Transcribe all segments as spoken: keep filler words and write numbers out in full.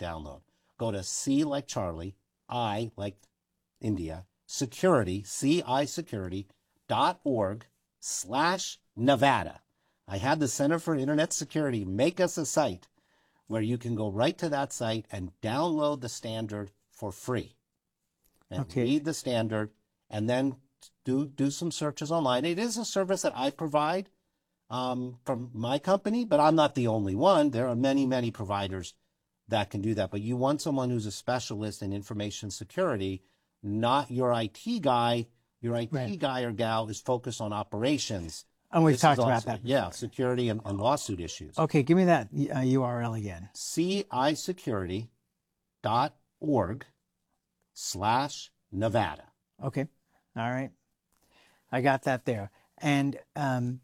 download. Go to C like Charlie, I like India, security, C I security dot org slash Nevada. I had the Center for Internet Security make us a site where you can go right to that site and download the standard for free. And okay. read the standard and then do, do some searches online. It is a service that I provide um, from my company, but I'm not the only one. There are many, many providers that can do that. But you want someone who's a specialist in information security, not your I T guy. Your I T right. guy or gal is focused on operations. And we've This talked also, about that before. Yeah, security and, and lawsuit issues. Okay, give me that uh, U R L again. C I security dot org slash Nevada. Okay, all right. I got that there. And um,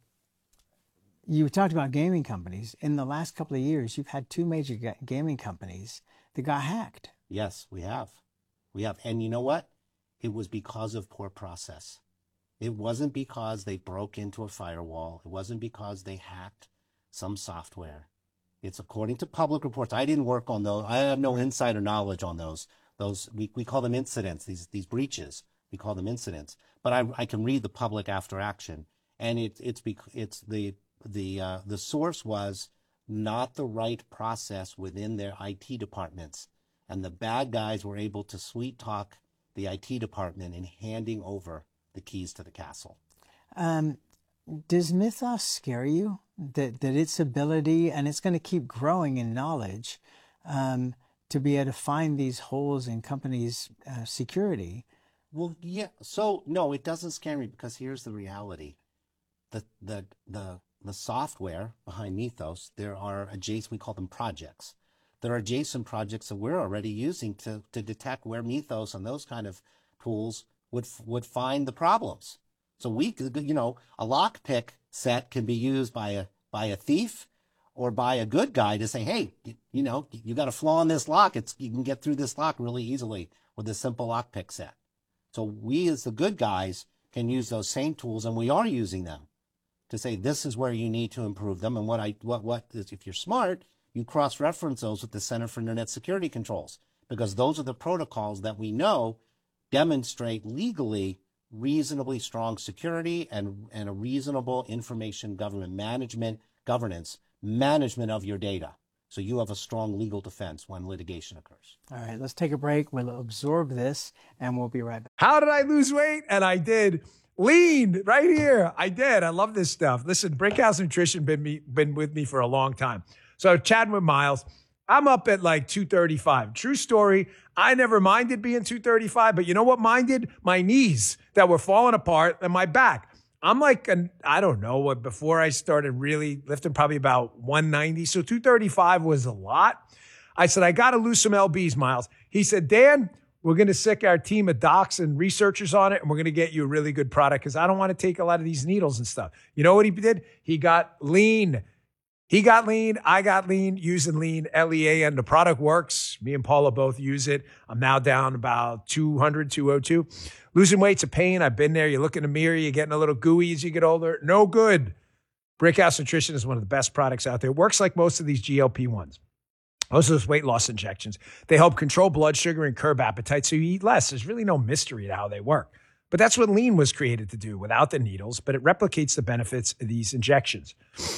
you talked about gaming companies. In the last couple of years, you've had two major ga- gaming companies that got hacked. Yes, we have. We have. And you know what? It was because of poor process. It wasn't because they broke into a firewall. It wasn't because they hacked some software. It's according to public reports. I didn't work on those. I have no insider knowledge on those. Those we, we call them incidents, these these breaches. We call them incidents. But I, I can read the public after action. And it, it's it's the the uh, the source was not the right process within their I T departments. And the bad guys were able to sweet talk the I T department in handing over the keys to the castle. Um, does Mythos scare you? That that its ability, and it's going to keep growing in knowledge, um, to be able to find these holes in companies' uh, security? Well, yeah. So no, it doesn't scare me because here's the reality: the the the the software behind Mythos, there are adjacent. We call them projects. There are adjacent projects that we're already using to to detect where Mythos and those kind of tools would would find the problems. So we, you know, a lockpick set can be used by a by a thief or by a good guy to say, hey, you, you know, you got a flaw in this lock. It's you can get through this lock really easily with a simple lockpick set. So we, as the good guys, can use those same tools, and we are using them to say this is where you need to improve them. And what I what what is, if you're smart, you cross-reference those with the Center for Internet Security Controls, because those are the protocols that we know demonstrate legally reasonably strong security and, and a reasonable information government management, governance, management of your data. So you have a strong legal defense when litigation occurs. All right, let's take a break. We'll absorb this, and we'll be right back. How did I lose weight? And I did. Lean right here. I did. I love this stuff. Listen, Brickhouse Nutrition been me been with me for a long time. So chatting with Miles, I'm up at like two thirty-five. True story. I never minded being two thirty-five, but you know what minded? My knees that were falling apart and my back. I'm like, an, I don't know what, before I started really lifting, probably about one ninety. So two thirty-five was a lot. I said, I got to lose some L Bs, Miles. He said, Dan, we're going to sick our team of docs and researchers on it, and we're going to get you a really good product because I don't want to take a lot of these needles and stuff. You know what he did? He got lean. He got lean. I got lean using lean, L E A N. The product works. Me and Paula both use it. I'm now down about two hundred, two oh two. Losing weight's a pain. I've been there. You look in the mirror, you're getting a little gooey as you get older. No good. Brickhouse Nutrition is one of the best products out there. It works like most of these G L P ones. Most of those weight loss injections. They help control blood sugar and curb appetite so you eat less. There's really no mystery to how they work. But that's what lean was created to do without the needles, but it replicates the benefits of these injections.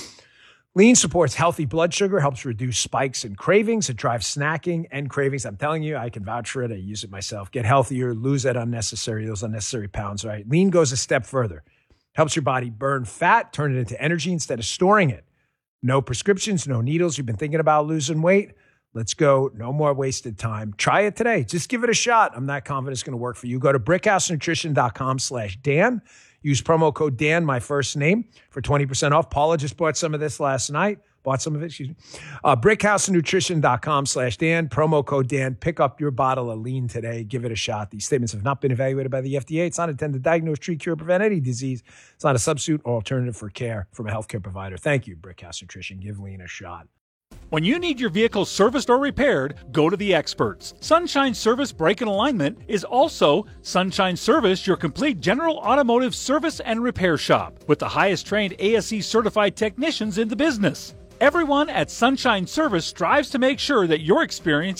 Lean supports healthy blood sugar, helps reduce spikes and cravings. It drives snacking and cravings. I'm telling you, I can vouch for it. I use it myself. Get healthier, lose that unnecessary, those unnecessary pounds, right? Lean goes a step further. Helps your body burn fat, turn it into energy instead of storing it. No prescriptions, no needles. You've been thinking about losing weight? Let's go. No more wasted time. Try it today. Just give it a shot. I'm not confident it's going to work for you. Go to brickhousenutrition.com slash Dan. Use promo code Dan, my first name, for twenty percent off. Paula just bought some of this last night. Bought some of it, excuse me. Uh, brickhousenutrition.com slash Dan. Promo code Dan. Pick up your bottle of lean today. Give it a shot. These statements have not been evaluated by the F D A. It's not intended to diagnose, treat, cure, prevent any disease. It's not a substitute or alternative for care from a healthcare provider. Thank you, Brickhouse Nutrition. Give lean a shot. When you need your vehicle serviced or repaired, go to the experts. Sunshine Service Brake and Alignment is also Sunshine Service, your complete general automotive service and repair shop with the highest trained A S E certified technicians in the business. Everyone at Sunshine Service strives to make sure that your experience